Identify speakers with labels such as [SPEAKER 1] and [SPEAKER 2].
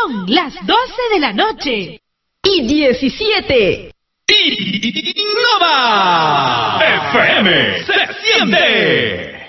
[SPEAKER 1] Son las 12 de la noche. Y 17.
[SPEAKER 2] ¡Innova! FM se siente.